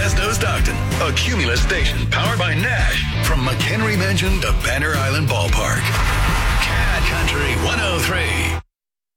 Modesto Stockton, a Cumulus station powered by Nash. From McHenry Mansion to Banner Island Ballpark. Cat Country 103.